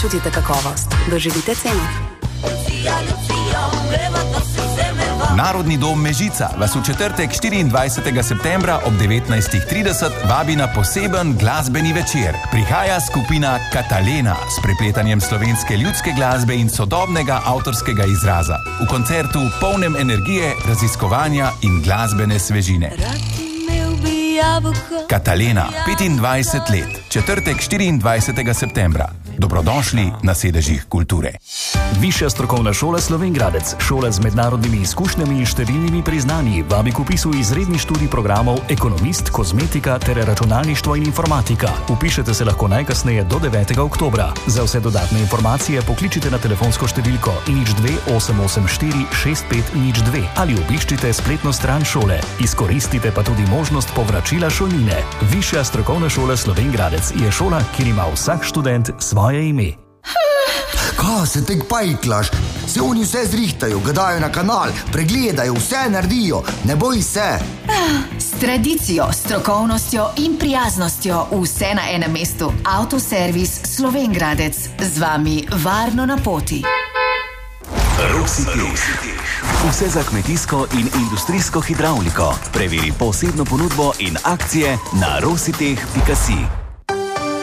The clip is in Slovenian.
Začutite kakovost. Doživite ceno. Narodni dom Mežica vas v četrtek 24. septembra ob 19.30 vabi na poseben glasbeni večer. Prihaja skupina Katalena s prepletanjem slovenske ljudske glasbe in sodobnega avtorskega izraza. V koncertu polnem energije, raziskovanja in glasbene svežine. Katalena, 25 let, četrtek 24. septembra. Dobrodošli na sedežih kulture. Višja strokovna šola Slovenj Gradec, šola z mednarodnimi izkušnjami in številnimi priznanji, vabi k vpisu izredni študij programov ekonomist, kozmetika ter računalništvo in informatika. Vpišete se lahko najkasneje do 9. oktobra. Za vse dodatne informacije pokličite na telefonsko številko 02 884 6502 ali obiščite spletno stran šole. Izkoristite pa tudi možnost povračila šolnine. Višja strokovna šola Slovenj Gradec je šola, kjer ima vsak študent svoje ime. Kaj se tek pajklaš? Se oni vse zrihtajo, gledajo na kanal, pregledajo, vse naredijo, ne boj se. S tradicijo, strokovnostjo in prijaznostjo vse na enem mestu. Avtoservis Slovenj Gradec, z vami varno na poti. Rositeh. Vse za kmetijsko in industrijsko hidravliko. Preveri posebno ponudbo in akcije na rositeh.si.